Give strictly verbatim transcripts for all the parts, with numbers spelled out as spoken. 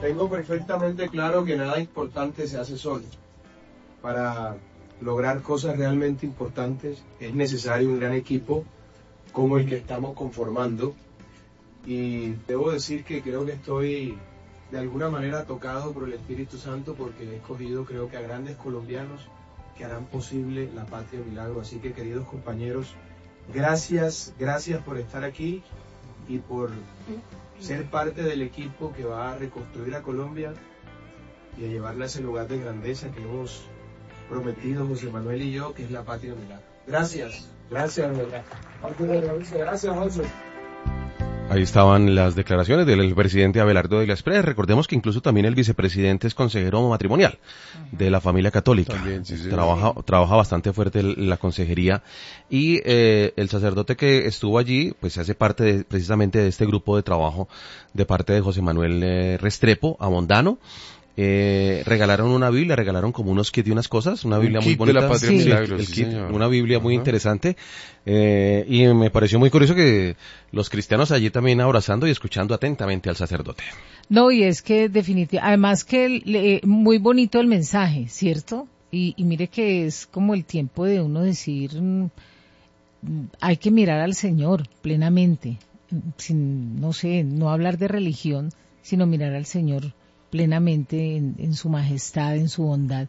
Tengo perfectamente claro que nada importante se hace solo. Para lograr cosas realmente importantes es necesario un gran equipo como el que estamos conformando. Y debo decir que creo que estoy de alguna manera tocado por el Espíritu Santo porque he escogido creo que a grandes colombianos que harán posible la Patria Milagro. Así que queridos compañeros, gracias, gracias por estar aquí y por ser parte del equipo que va a reconstruir a Colombia y a llevarla a ese lugar de grandeza que hemos prometido José Manuel y yo, que es la Patria Milagro. Gracias, gracias, gracias, José. Ahí estaban las declaraciones del presidente Abelardo de la Espriella. Recordemos que incluso también el vicepresidente es consejero matrimonial de la familia católica. También, sí, sí, trabaja, sí. trabaja bastante fuerte la consejería. Y eh, el sacerdote que estuvo allí, pues se hace parte de, precisamente de este grupo de trabajo de parte de José Manuel eh, Restrepo, Abondano. Eh, regalaron una Biblia, regalaron como unos kits de unas cosas, una Biblia muy bonita, de la Patria sí. Milagro, el sí, kit, señor. Una Biblia muy Ajá. interesante, eh, y me pareció muy curioso que los cristianos allí también abrazando y escuchando atentamente al sacerdote. No, y es que definitivamente, además que le, muy bonito el mensaje, ¿cierto? Y, y mire que es como el tiempo de uno decir, mm, hay que mirar al Señor plenamente, sin, no sé, no hablar de religión, sino mirar al Señor plenamente en, en su majestad, en su bondad.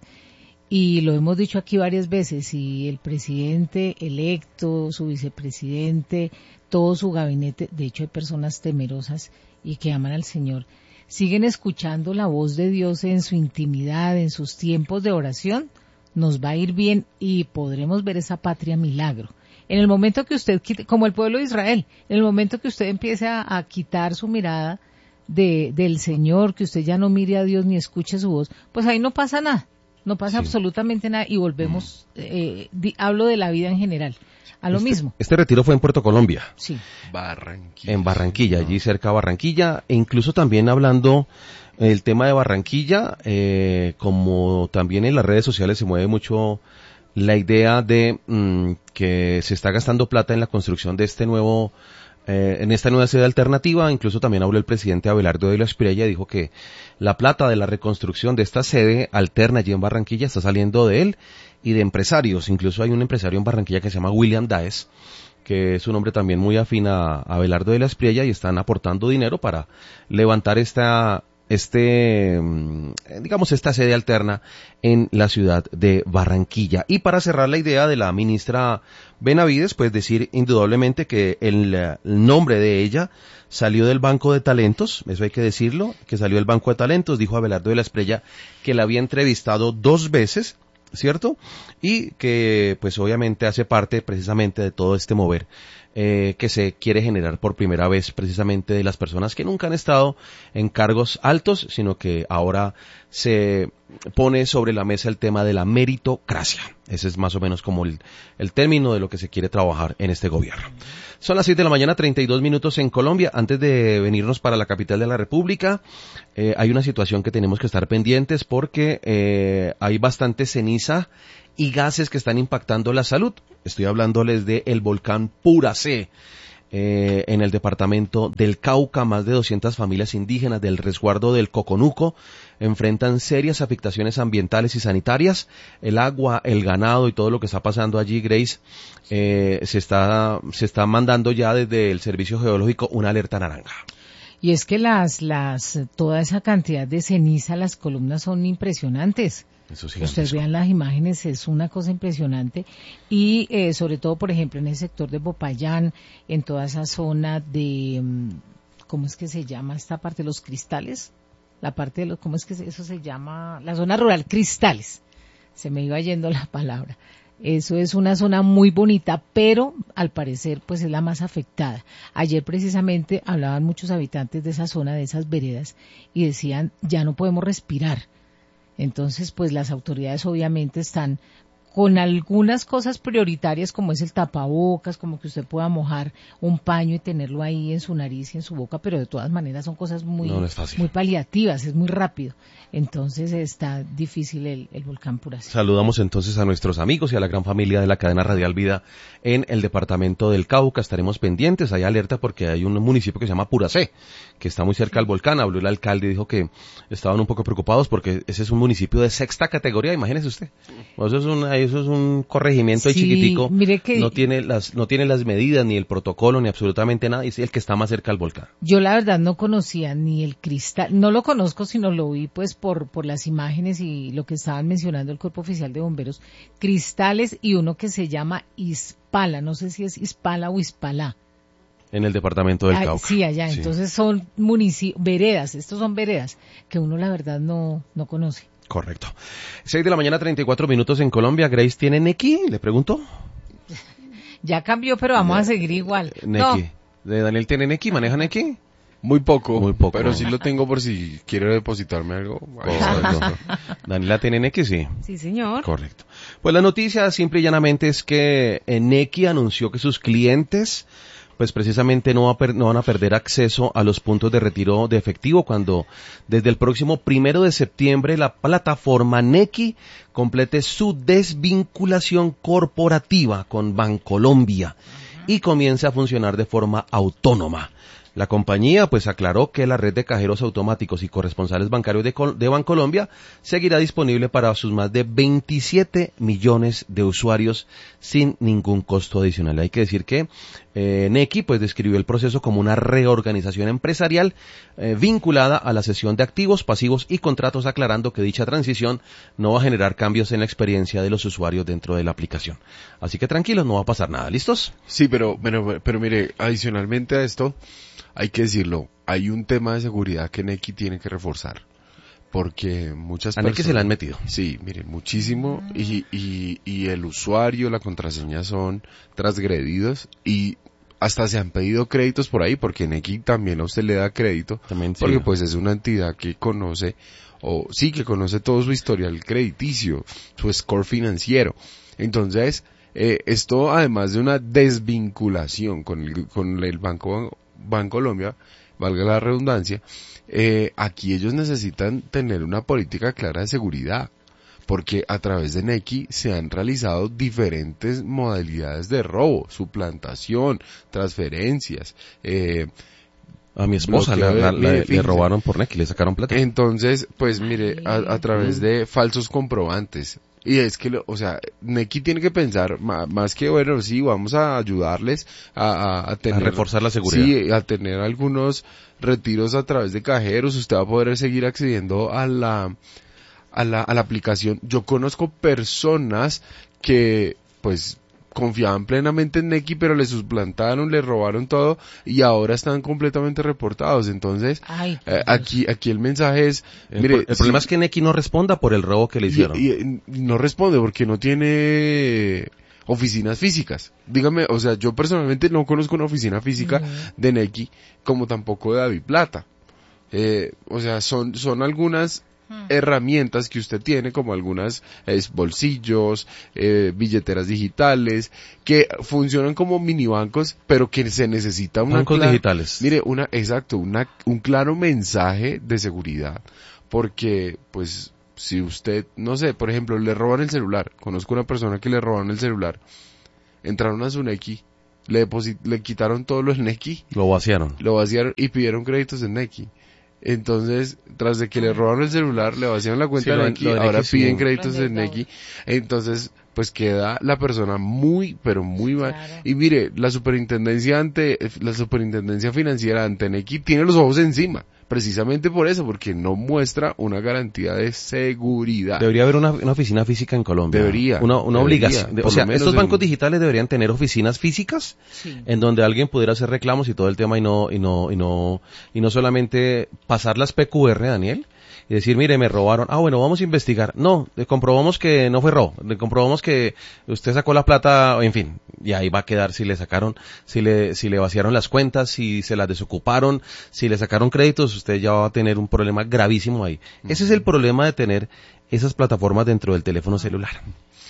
Y lo hemos dicho aquí varias veces, y el presidente electo, su vicepresidente, todo su gabinete, de hecho hay personas temerosas y que aman al Señor, siguen escuchando la voz de Dios en su intimidad, en sus tiempos de oración, nos va a ir bien y podremos ver esa patria milagro. En el momento que usted quite, como el pueblo de Israel, en el momento que usted empiece a, a quitar su mirada de del Señor, que usted ya no mire a Dios ni escuche su voz, pues ahí no pasa nada, no pasa sí. absolutamente nada y volvemos, mm. eh, di, hablo de la vida en general, a lo este, mismo. Este retiro fue en Puerto Colombia. Sí. Barranquilla. En Barranquilla, allí cerca de Barranquilla, e incluso también hablando el tema de Barranquilla, eh, como también en las redes sociales se mueve mucho la idea de mmm, que se está gastando plata en la construcción de este nuevo Eh, en esta nueva sede alternativa. Incluso también habló el presidente Abelardo de la Espriella y dijo que la plata de la reconstrucción de esta sede alterna allí en Barranquilla está saliendo de él y de empresarios. Incluso hay un empresario en Barranquilla que se llama William Daes, que es un hombre también muy afín a Abelardo de la Espriella, y están aportando dinero para levantar esta este, digamos, esta sede alterna en la ciudad de Barranquilla. Y para cerrar la idea de la ministra Benavides, pues decir indudablemente que el, el nombre de ella salió del Banco de Talentos, eso hay que decirlo, que salió del Banco de Talentos, dijo Abelardo de la Espriella que la había entrevistado dos veces, ¿cierto? Y que pues obviamente hace parte precisamente de todo este mover eh, que se quiere generar por primera vez precisamente de las personas que nunca han estado en cargos altos, sino que ahora se pone sobre la mesa el tema de la meritocracia. Ese es más o menos como el, el término de lo que se quiere trabajar en este gobierno. Son las seis de la mañana, treinta y dos minutos en Colombia. Antes de venirnos para la capital de la República, eh, hay una situación que tenemos que estar pendientes porque eh, hay bastante ceniza y gases que están impactando la salud. Estoy hablándoles de el volcán Puracé. Eh, en el departamento del Cauca, más de doscientas familias indígenas del resguardo del Coconuco enfrentan serias afectaciones ambientales y sanitarias. El agua, el ganado y todo lo que está pasando allí, Grace, eh, se está se está mandando ya desde el Servicio Geológico una alerta naranja. Y es que las las toda esa cantidad de ceniza, las columnas son impresionantes. Ustedes vean las imágenes, es una cosa impresionante. Y eh, sobre todo, por ejemplo, en el sector de Popayán, en toda esa zona de, ¿cómo es que se llama esta parte? Los Cristales, la parte de los, ¿cómo es que eso se llama? La zona rural, Cristales. Se me iba yendo la palabra. Eso es una zona muy bonita, pero al parecer pues es la más afectada. Ayer precisamente hablaban muchos habitantes de esa zona, de esas veredas, y decían, ya no podemos respirar. Entonces, pues las autoridades obviamente están con algunas cosas prioritarias como es el tapabocas, como que usted pueda mojar un paño y tenerlo ahí en su nariz y en su boca, pero de todas maneras son cosas muy, no, no es fácil. muy paliativas, es muy rápido. Entonces está difícil el, el volcán Puracé. Saludamos entonces a nuestros amigos y a la gran familia de la cadena Radial Vida en el departamento del Cauca. Estaremos pendientes, hay alerta porque hay un municipio que se llama Puracé, que está muy cerca del volcán. Habló el alcalde y dijo que estaban un poco preocupados porque ese es un municipio de sexta categoría, imagínese usted. Eso es un, eso es un corregimiento ahí Sí, chiquitico, mire que no tiene las, no tiene las medidas, ni el protocolo, ni absolutamente nada, y es el que está más cerca del volcán. yo la verdad no conocía ni el cristal, no lo conozco sino lo vi pues por, por las imágenes y lo que estaban mencionando el Cuerpo Oficial de Bomberos, cristales y uno que se llama Ispala, no sé si es Ispala o Ispalá. En el departamento del Ah, Cauca. sí, allá, Sí. entonces son municipios, veredas, estos son veredas que uno la verdad no, no conoce. Correcto. Seis de la mañana, treinta y cuatro minutos en Colombia. Grace, ¿tiene Neki? Le pregunto. Ya cambió, pero vamos a seguir igual. No, Neki. ¿De Daniel tiene Neki? ¿Maneja Neki? Muy poco, Muy poco. pero sí lo tengo por si quiere depositarme algo. Ahí está. Correcto. Daniela tiene Neki, sí. sí señor. Correcto. Pues la noticia simple y llanamente es que Neki anunció que sus clientes pues precisamente no, va a per- no van a perder acceso a los puntos de retiro de efectivo cuando desde el próximo primero de septiembre la plataforma Neki complete su desvinculación corporativa con Bancolombia y comience a funcionar de forma autónoma. La compañía pues aclaró que la red de cajeros automáticos y corresponsales bancarios de, Col- de Bancolombia seguirá disponible para sus más de veintisiete millones de usuarios sin ningún costo adicional. Hay que decir que eh, Neki pues describió el proceso como una reorganización empresarial eh, vinculada a la cesión de activos, pasivos y contratos, aclarando que dicha transición no va a generar cambios en la experiencia de los usuarios dentro de la aplicación. Así que tranquilos, no va a pasar nada. ¿Listos? Sí, pero, pero, pero mire, adicionalmente a esto, hay que decirlo, hay un tema de seguridad que Neki tiene que reforzar. Porque muchas A personas... Neki se la han metido. Sí, mire, muchísimo. Y, y, y el usuario, la contraseña son transgredidos y hasta se han pedido créditos por ahí, porque Neki también a usted le da crédito. También sí. Porque pues es una entidad que conoce, o sí, que conoce todo su historial crediticio, su score financiero. Entonces, eh, esto además de una desvinculación con el, con el Banco Bancolombia, valga la redundancia, eh, aquí ellos necesitan tener una política clara de seguridad, porque a través de Neki se han realizado diferentes modalidades de robo, suplantación, transferencias, eh, A mi esposa la, bloqueo la- de- la- mire, le fíjese. robaron por Neki, le sacaron plata. Entonces, pues mire, a, a través de falsos comprobantes. Y es que, lo- o sea, Neki tiene que pensar, ma- más que, bueno, sí, vamos a ayudarles a, a, a tener... A reforzar la seguridad. Sí, a tener algunos retiros a través de cajeros. Usted va a poder seguir accediendo a la, a la, a la aplicación. Yo conozco personas que, pues, confiaban plenamente en Neki, pero le suplantaron, le robaron todo y ahora están completamente reportados. Entonces, Ay, eh, aquí, aquí el mensaje es, El, mire, pro- el problema sí, es que Neki no responda por el robo que le y- hicieron. y, eh, no responde porque no tiene oficinas físicas. Dígame, o sea, yo personalmente no conozco una oficina física de Neki, como tampoco de Daviplata. Eh, o sea, son, son algunas herramientas que usted tiene, como algunas es, bolsillos, eh, billeteras digitales, que funcionan como mini bancos, pero que se necesita una Bancos clara- digitales. Mire, una, exacto, una, un claro mensaje de seguridad, porque, pues, si usted, no sé, por ejemplo, le roban el celular, conozco una persona que le robaron el celular, entraron a su Neki, le deposit- le quitaron todo lo del Neki, Lo vaciaron. lo vaciaron y pidieron créditos en Neki. Entonces, tras de que le robaron el celular, le vaciaron la cuenta Sí, lo de de- Neki, lo de ahora Neki sí. piden créditos Lo de en Neki. Entonces, pues queda la persona muy, pero muy mal. Claro. Y mire, la superintendencia ante, la superintendencia financiera ante Neki tiene los ojos encima. Precisamente por eso, porque no muestra una garantía de seguridad. Debería haber una, una oficina física en Colombia. Debería, Una, una debería, obligación. De- por o sea, lo menos estos en- bancos digitales deberían tener oficinas físicas sí. en donde alguien pudiera hacer reclamos y todo el tema y no, y no, y no, y no solamente pasar las P Q R, Daniel, y decir, mire, me robaron. Ah, bueno, vamos a investigar. No, le comprobamos que no fue robo. Le comprobamos que usted sacó la plata, en fin. Y ahí va a quedar si le sacaron, si le, si le vaciaron las cuentas, si se las desocuparon, si le sacaron créditos, usted ya va a tener un problema gravísimo ahí. Ese es el problema de tener esas plataformas dentro del teléfono celular.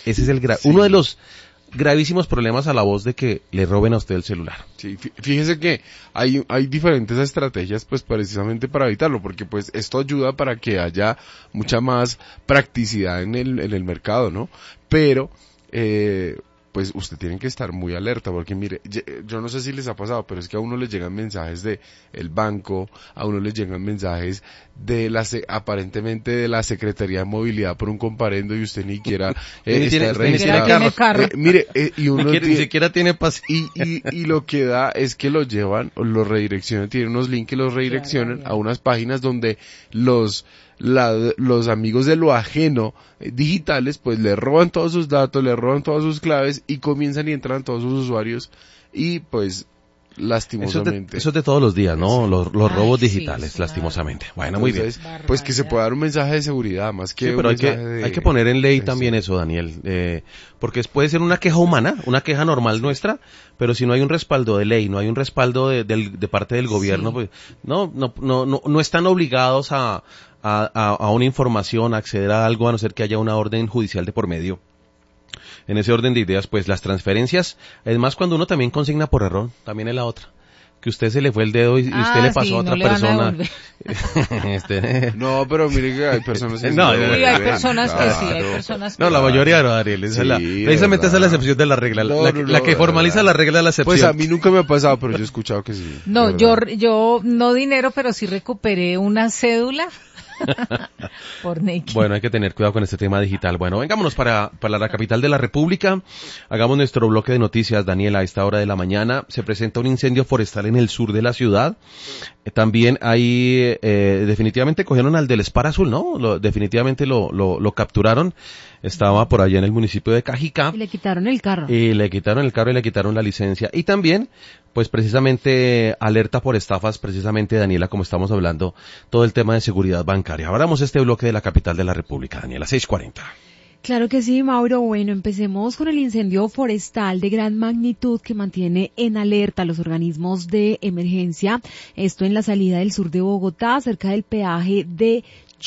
ese es el gra- sí. uno de los gravísimos problemas a la voz de que le roben a usted el celular. Sí, fíjese que hay, hay diferentes estrategias pues precisamente para evitarlo, porque pues esto ayuda para que haya mucha más practicidad en el, en el mercado, ¿no? Pero, eh, pues usted tiene que estar muy alerta, porque mire, yo no sé si les ha pasado, pero es que a uno les llegan mensajes de el banco, a uno les llegan mensajes de la, aparentemente de la Secretaría de Movilidad por un comparendo y usted ni siquiera eh, está tiene, registrado. Tiene carro. Eh, mire, eh, y uno ni, quiere, tiene, ni siquiera tiene pase. Y, y, y lo que da es que lo llevan, los redireccionan, tienen unos links que los redireccionan a unas páginas donde los La, los amigos de lo ajeno eh, digitales pues le roban todos sus datos, le roban todas sus claves y comienzan y entran todos sus usuarios y pues lastimosamente. Eso es de, eso es de todos los días, ¿no? Sí. Los, los robos Ay, digitales, sí, lastimosamente. Bueno, muy Entonces, bien. Pues que se pueda dar un mensaje de seguridad más que sí, pero un hay que, de... hay que poner en ley también eso, Daniel, eh, porque puede ser una queja humana, una queja normal nuestra, pero si no hay un respaldo de ley, no hay un respaldo de, de, de parte del gobierno, sí. pues no, no, no, no, no están obligados a A, a, a una información, a acceder a algo, a no ser que haya una orden judicial de por medio. En ese orden de ideas, pues las transferencias, es más cuando uno también consigna por error, también es la otra. Que usted se le fue el dedo y, y usted ah, le pasó sí, a otra no persona. A este... No, pero mire que hay personas que no, sí, no, hay personas que sí, hay personas que no, la mayoría no, Ariel, esa sí, es la, precisamente esa es la excepción de la regla, no, la, no, no, la que formaliza la regla de la excepción. Pues a mí nunca me ha pasado, pero yo he escuchado que sí. No, yo, yo no dinero, pero sí recuperé una cédula. Por Neki. Bueno, hay que tener cuidado con este tema digital. Bueno, vengámonos para, para la capital de la República. Hagamos nuestro bloque de noticias, Daniela. A esta hora de la mañana se presenta un incendio forestal en el sur de la ciudad. Eh, también ahí, eh, definitivamente cogieron al del Spar Azul, ¿no? Lo, definitivamente lo, lo, lo capturaron. Estaba por allá en el municipio de Cajicá. Y le quitaron el carro. Y le quitaron el carro y le quitaron la licencia. Y también, pues precisamente, alerta por estafas, precisamente, Daniela, como estamos hablando, todo el tema de seguridad bancaria. Abramos este bloque de la capital de la República, Daniela, seis cuarenta. Claro que sí, Mauro. Bueno, empecemos con el incendio forestal de gran magnitud que mantiene en alerta a los organismos de emergencia. Esto en la salida del sur de Bogotá, cerca del peaje de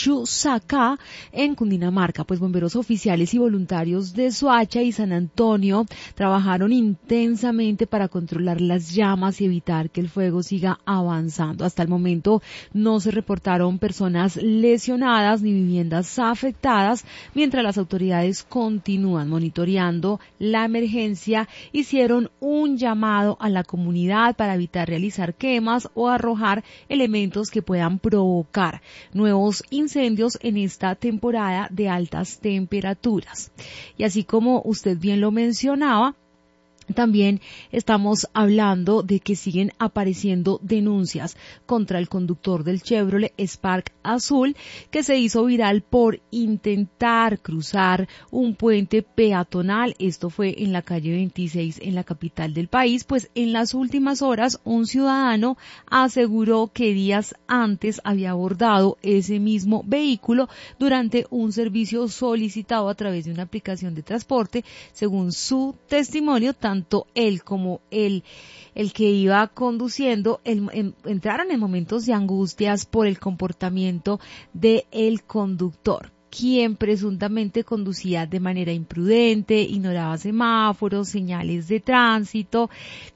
Chusacá, en Cundinamarca. Pues bomberos oficiales y voluntarios de Soacha y San Antonio trabajaron intensamente para controlar las llamas y evitar que el fuego siga avanzando. Hasta el momento no se reportaron personas lesionadas ni viviendas afectadas, mientras las autoridades continúan monitoreando la emergencia. Hicieron un llamado a la comunidad para evitar realizar quemas o arrojar elementos que puedan provocar nuevos incendios en esta temporada de altas temperaturas. Y así como usted bien lo mencionaba, también estamos hablando de que siguen apareciendo denuncias contra el conductor del Chevrolet Spark Azul, que se hizo viral por intentar cruzar un puente peatonal. Esto fue en la calle veintiséis en la capital del país. Pues en las últimas horas un ciudadano aseguró que días antes había abordado ese mismo vehículo durante un servicio solicitado a través de una aplicación de transporte. Según su testimonio, tanto Tanto él como él, el que iba conduciendo, el, en, entraron en momentos de angustias por el comportamiento del conductor, quien presuntamente conducía de manera imprudente, ignoraba semáforos, señales de tránsito,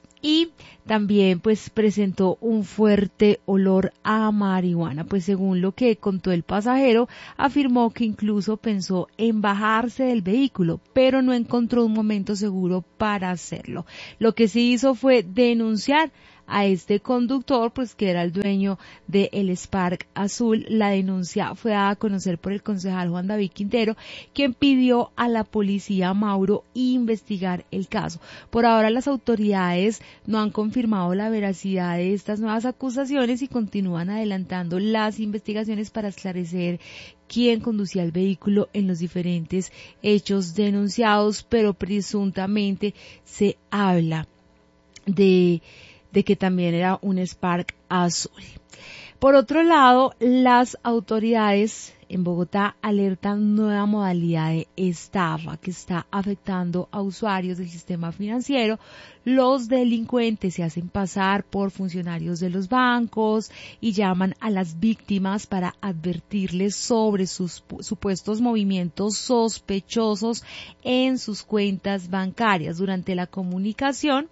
y también pues presentó un fuerte olor a marihuana. Pues según lo que contó el pasajero, afirmó que incluso pensó en bajarse del vehículo, pero no encontró un momento seguro para hacerlo. Lo que sí hizo fue denunciar a este conductor, pues que era el dueño del Spark Azul. La denuncia fue dada a conocer por el concejal Juan David Quintero, quien pidió a la policía, Mauro, investigar el caso. Por ahora las autoridades no han confirmado la veracidad de estas nuevas acusaciones y continúan adelantando las investigaciones para esclarecer quién conducía el vehículo en los diferentes hechos denunciados, pero presuntamente se habla de de que también era un Spark Azul. Por otro lado, las autoridades en Bogotá alertan nueva modalidad de estafa que está afectando a usuarios del sistema financiero. Los delincuentes se hacen pasar por funcionarios de los bancos y llaman a las víctimas para advertirles sobre sus supuestos movimientos sospechosos en sus cuentas bancarias. Durante la comunicación,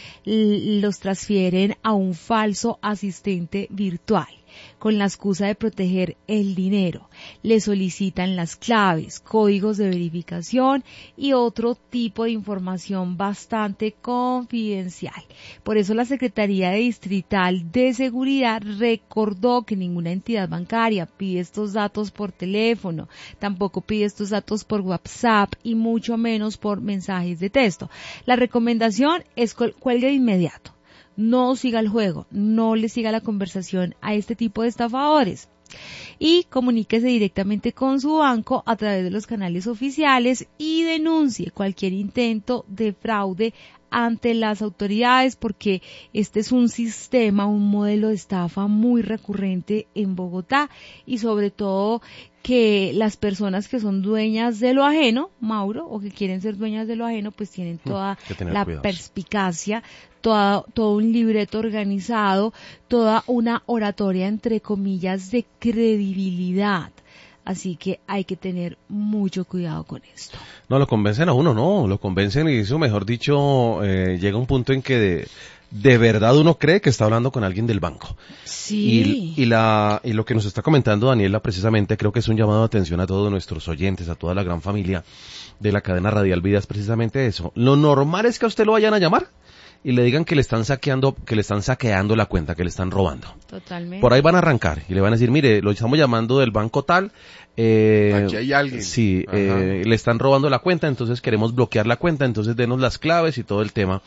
los transfieren a un falso asistente virtual con la excusa de proteger el dinero. Le solicitan las claves, códigos de verificación y otro tipo de información bastante confidencial. Por eso la Secretaría Distrital de Seguridad recordó que ninguna entidad bancaria pide estos datos por teléfono, tampoco pide estos datos por WhatsApp y mucho menos por mensajes de texto. La recomendación es cuelgue de inmediato. No siga el juego, no le siga la conversación a este tipo de estafadores y comuníquese directamente con su banco a través de los canales oficiales y denuncie cualquier intento de fraude ante las autoridades, porque este es un sistema, un modelo de estafa muy recurrente en Bogotá y sobre todo que las personas que son dueñas de lo ajeno, Mauro, o que quieren ser dueñas de lo ajeno, pues tienen toda la cuidados. perspicacia, toda, todo un libreto organizado, toda una oratoria entre comillas de credibilidad. Así que hay que tener mucho cuidado con esto. No, lo convencen a uno, no, lo convencen y eso, mejor dicho, eh, llega un punto en que de, de verdad uno cree que está hablando con alguien del banco. Sí. Y, y, la, y lo que nos está comentando Daniela precisamente creo que es un llamado de atención a todos nuestros oyentes, a toda la gran familia de la cadena Radial Vida, es precisamente eso. Lo normal es que a usted lo vayan a llamar y le digan que le están saqueando, que le están saqueando la cuenta, que le están robando. Totalmente. Por ahí van a arrancar y le van a decir, mire, lo estamos llamando del banco tal. Eh, Aquí hay alguien. Sí, eh, le están robando la cuenta, entonces queremos bloquear la cuenta, entonces denos las claves y todo el tema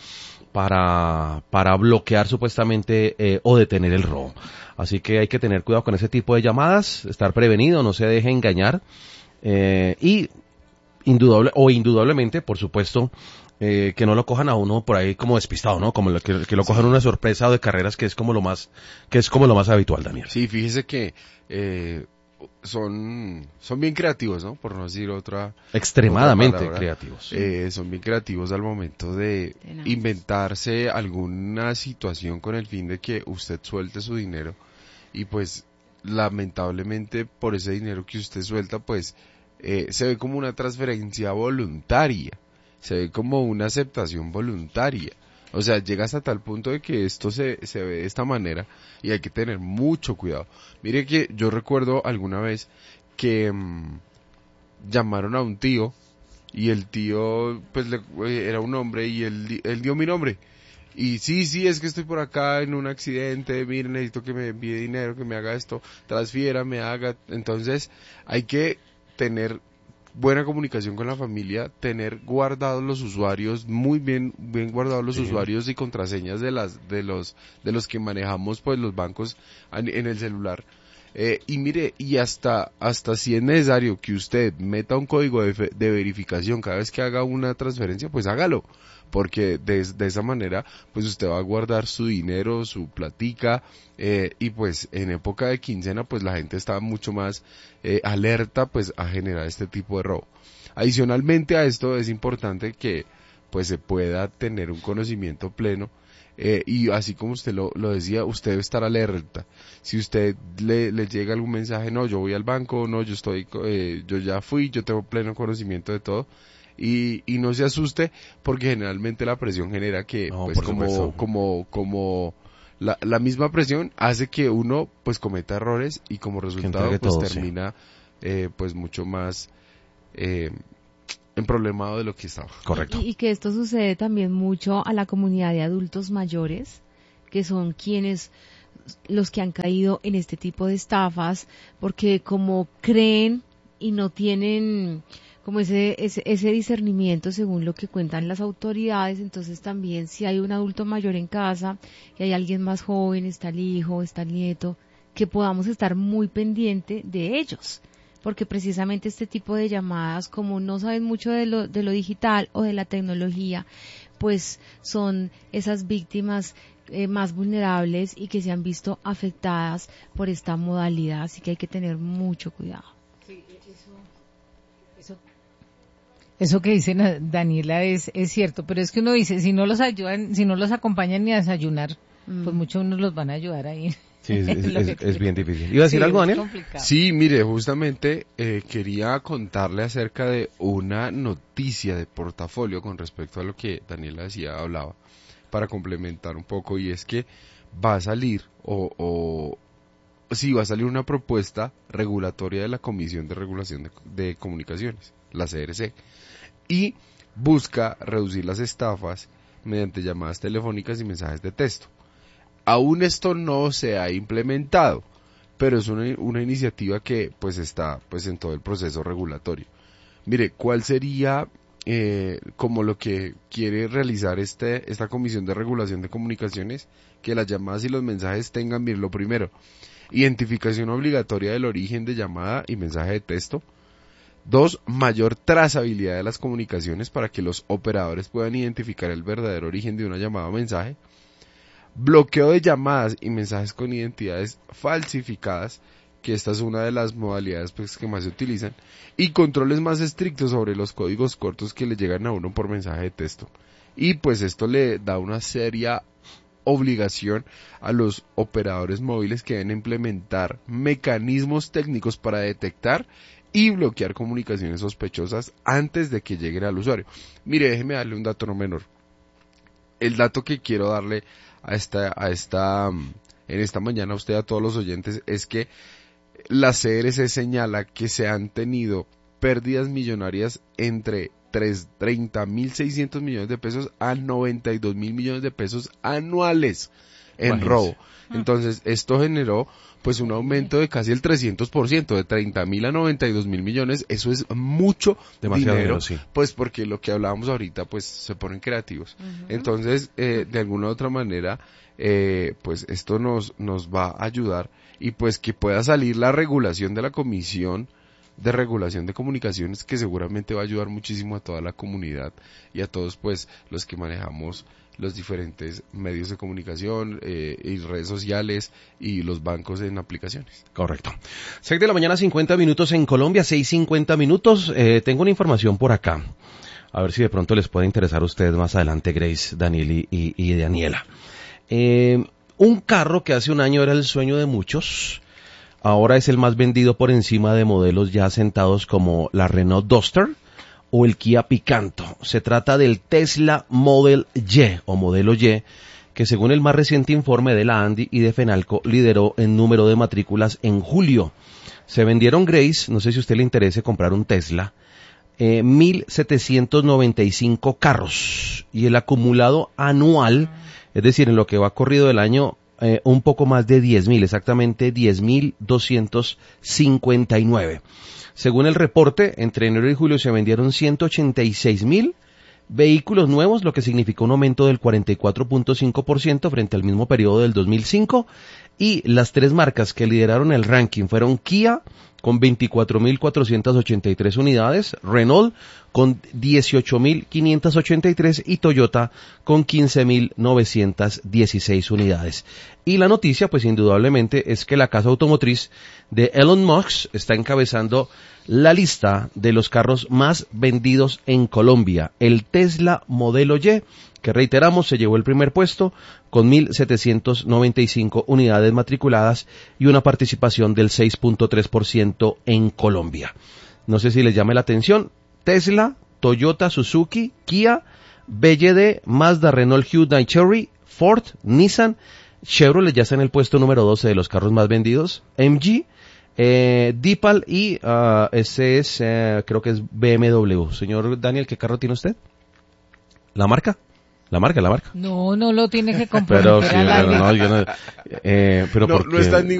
para, para bloquear supuestamente eh, o detener el robo. Así que hay que tener cuidado con ese tipo de llamadas, estar prevenido, no se deje engañar eh, y indudable o indudablemente, por supuesto, Eh, que no lo cojan a uno por ahí como despistado, ¿no? Como lo, que, que lo cojan una sorpresa o de carreras, que es como lo más, que es como lo más habitual, Daniel. Sí, fíjese que eh, son son bien creativos, ¿no? Por no decir otra. Extremadamente otra palabra. creativos. Eh, son bien creativos al momento de Tenaz. inventarse alguna situación con el fin de que usted suelte su dinero y pues lamentablemente por ese dinero que usted suelta, pues eh, se ve como una transferencia voluntaria. Se ve como una aceptación voluntaria. O sea, llega hasta tal punto de que esto se, se ve de esta manera y hay que tener mucho cuidado. Mire que yo recuerdo alguna vez que mmm, llamaron a un tío y el tío, pues le, era un hombre y él, él dio mi nombre. Y sí, sí, es que estoy por acá en un accidente, miren, necesito que me envíe dinero, que me haga esto, transfiera, me haga. Entonces, hay que tener buena comunicación con la familia, tener guardados los usuarios, muy bien, bien guardados los sí. usuarios y contraseñas de las, de los, de los que manejamos pues los bancos en, en el celular. Eh, y mire, y hasta, hasta si es necesario que usted meta un código de, fe, de verificación cada vez que haga una transferencia, pues hágalo. Porque de, de esa manera, pues usted va a guardar su dinero, su platica, eh, y pues en época de quincena, pues la gente está mucho más eh, alerta, pues a generar este tipo de robo. Adicionalmente a esto es importante que, pues se pueda tener un conocimiento pleno, eh, y así como usted lo, lo decía, usted debe estar alerta. Si usted le, le llega algún mensaje, no, yo voy al banco, no, yo estoy, eh, yo ya fui, yo tengo pleno conocimiento de todo. Y, y no se asuste porque generalmente la presión genera que no, pues como, como como como la, la misma presión hace que uno pues cometa errores y como resultado pues todo, termina sí. eh, pues mucho más eh, emproblemado de lo que estaba. Correcto. Y, y que esto sucede también mucho a la comunidad de adultos mayores, que son quienes los que han caído en este tipo de estafas, porque como creen y no tienen como ese, ese, ese discernimiento según lo que cuentan las autoridades, entonces también si hay un adulto mayor en casa y hay alguien más joven, está el hijo, está el nieto, que podamos estar muy pendiente de ellos, porque precisamente este tipo de llamadas, como no saben mucho de lo, de lo digital o de la tecnología, pues son esas víctimas eh, más vulnerables y que se han visto afectadas por esta modalidad, así que hay que tener mucho cuidado. Sí, eso, eso, eso que dice Na- Daniela es, es cierto, pero es que uno dice, si no los ayudan, si no los acompañan ni a desayunar, mm. pues muchos unos los van a ayudar ahí. Sí, es, es, es, es bien difícil. ¿Iba a decir sí, algo, Daniel? Complicado. Sí, mire, justamente eh, quería contarle acerca de una noticia de portafolio con respecto a lo que Daniela decía, hablaba, para complementar un poco, y es que va a salir, o, o sí, va a salir una propuesta regulatoria de la Comisión de Regulación de, de Comunicaciones, la C R C, y busca reducir las estafas mediante llamadas telefónicas y mensajes de texto. Aún esto no se ha implementado, pero es una, una iniciativa que pues está pues en todo el proceso regulatorio. Mire, ¿cuál sería eh, como lo que quiere realizar este esta Comisión de Regulación de Comunicaciones? Que las llamadas y los mensajes tengan, bien, lo primero, identificación obligatoria del origen de llamada y mensaje de texto. Dos, mayor trazabilidad de las comunicaciones para que los operadores puedan identificar el verdadero origen de una llamada o mensaje. Bloqueo de llamadas y mensajes con identidades falsificadas, que esta es una de las modalidades pues, que más se utilizan, y controles más estrictos sobre los códigos cortos que le llegan a uno por mensaje de texto. Y pues esto le da una seria obligación a los operadores móviles que deben implementar mecanismos técnicos para detectar y bloquear comunicaciones sospechosas antes de que lleguen al usuario. Mire, déjeme darle un dato no menor. El dato que quiero darle a esta, a esta, en esta mañana a usted, a todos los oyentes, es que la C R C señala que se han tenido pérdidas millonarias entre treinta mil seiscientos millones de pesos a noventa y dos mil millones de pesos anuales en Imagínese. robo. Entonces, esto generó pues un aumento de casi el trescientos por ciento, de treinta mil a noventa y dos mil millones. Eso es mucho Demasiado dinero, dinero, sí. Pues porque lo que hablábamos ahorita, pues se ponen creativos. Uh-huh. Entonces, eh, de alguna u otra manera, eh, pues esto nos, nos va a ayudar, y pues que pueda salir la regulación de la Comisión de Regulación de Comunicaciones, que seguramente va a ayudar muchísimo a toda la comunidad y a todos pues los que manejamos los diferentes medios de comunicación eh, y redes sociales y los bancos en aplicaciones. Correcto. seis de la mañana, cincuenta minutos en Colombia, seis cincuenta minutos. Eh, tengo una información por acá. A ver si de pronto les puede interesar a ustedes más adelante, Grace, Daniel y, y, y Daniela. Eh, un carro que hace un año era el sueño de muchos, ahora es el más vendido por encima de modelos ya asentados como la Renault Duster o el Kia Picanto. Se trata del Tesla Model Y o modelo Y, que según el más reciente informe de la ANDI y de Fenalco lideró en número de matrículas en julio. Se vendieron, Grace, no sé si a usted le interese comprar un Tesla, eh, mil setecientos noventa y cinco carros, y el acumulado anual, es decir, en lo que va corrido del año, eh, un poco más de diez mil, exactamente diez mil doscientos cincuenta y nueve. Según el reporte, entre enero y julio se vendieron ciento ochenta y seis mil vehículos nuevos, lo que significó un aumento del cuarenta y cuatro punto cinco por ciento frente al mismo periodo del dos mil cinco, y las tres marcas que lideraron el ranking fueron Kia con veinticuatro mil cuatrocientas ochenta y tres unidades, Renault con dieciocho mil quinientas ochenta y tres y Toyota con quince mil novecientas dieciséis unidades. Y la noticia, pues indudablemente, es que la casa automotriz de Elon Musk está encabezando la lista de los carros más vendidos en Colombia. El Tesla Modelo Y, que reiteramos, se llevó el primer puesto con mil setecientos noventa y cinco unidades matriculadas y una participación del seis punto tres por ciento en Colombia. No sé si les llame la atención. Tesla, Toyota, Suzuki, Kia, B Y D, Mazda, Renault, Hyundai, Chery, Ford, Nissan, Chevrolet ya está en el puesto número doce de los carros más vendidos, M G, eh, Dipal y uh, ese es, eh, creo que es B M W. Señor Daniel, ¿qué carro tiene usted? ¿La marca? La marca, la marca. No, no lo tiene que comprar. Pero sí, pero no, yo no, eh, pero no, porque... no está en